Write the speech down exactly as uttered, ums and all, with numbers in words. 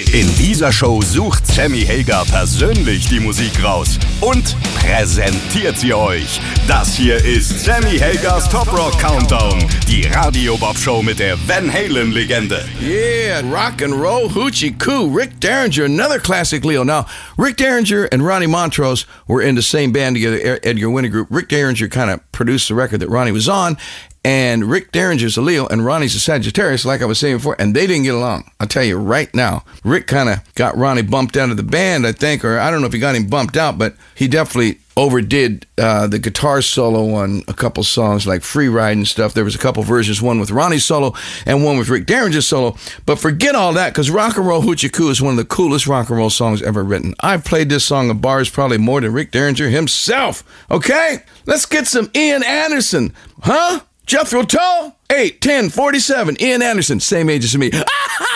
In dieser Show sucht Sammy Hagar persönlich die Musik raus und präsentiert sie euch. Das hier ist Sammy Hagars Top Rock Countdown, die Radio Bob Show mit der Van Halen Legende. Yeah, rock and roll hoochie coo. Rick Derringer, another classic Leo. Now, Rick Derringer and Ronnie Montrose were in the same band together, Edgar Winter Group. Rick Derringer kind of produced the record that Ronnie was on. And Rick Derringer's a Leo, and Ronnie's a Sagittarius, like I was saying before, and they didn't get along. I'll tell you right now. Rick kind of got Ronnie bumped out of the band, I think, or I don't know if he got him bumped out, but he definitely overdid uh, the guitar solo on a couple songs like Free Ride and stuff. There was a couple versions, one with Ronnie's solo and one with Rick Derringer's solo. But forget all that, because Rock and Roll Hoochie Coo is one of the coolest rock and roll songs ever written. I've played this song at bars probably more than Rick Derringer himself. Okay? Let's get some Ian Anderson. Huh? Jethro Tull, eight ten forty-seven. Ian Anderson, same age as me.